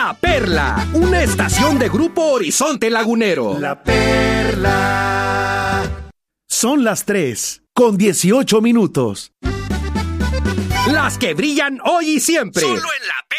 La Perla, una estación de Grupo Horizonte Lagunero. La Perla. Son las 3:18. Las que brillan hoy y siempre. Solo en La Perla.